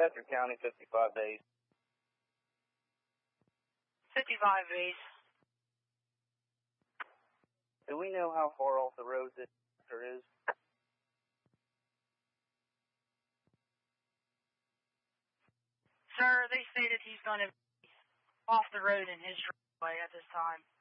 Chester County, 55 days. 55 days. Do we know how far off the road this is? Sir, they stated he's going to be off the road in his driveway at this time.